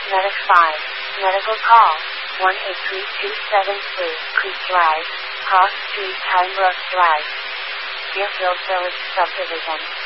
Medic 5. Medical call. 183273 Creek Drive, Cross Street, Pembroke Drive, Deerfield Village Subdivision.